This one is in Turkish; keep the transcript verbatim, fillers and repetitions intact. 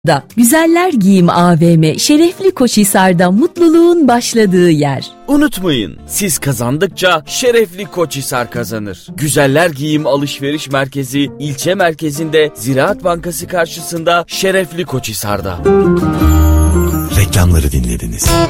Da Güzeller Giyim A V M Şerefli Koçhisar'da mutluluğun başladığı yer. Unutmayın, siz kazandıkça Şerefli Koçhisar kazanır. Güzeller Giyim Alışveriş Merkezi ilçe merkezinde Ziraat Bankası karşısında Şerefli Koçhisar'da. Reklamları dinlediniz.